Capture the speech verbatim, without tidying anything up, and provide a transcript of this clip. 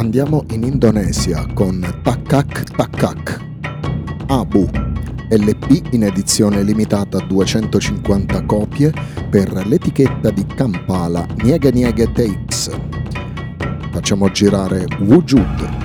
Andiamo in Indonesia con Takak Takak, Abu, L P in edizione limitata a duecentocinquanta copie per l'etichetta di Kampala Niege Niege Tapes. Facciamo girare Wujud.